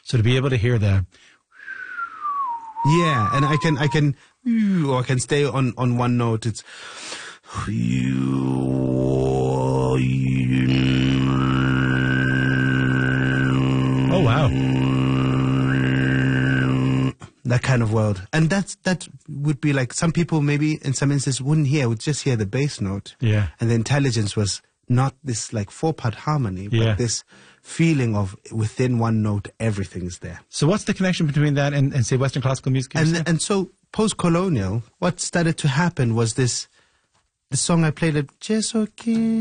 So to be able to hear the... Yeah, and I can, or I can stay on one note. It's... Oh, wow. That kind of world. And that would be like, some people maybe in some instances wouldn't hear, would just hear the bass note. Yeah. And the intelligence was not this like 4-part harmony, but this feeling of within one note, everything's there. So what's the connection between that and say, Western classical music? And so post-colonial, what started to happen was the song I played at Jesuke.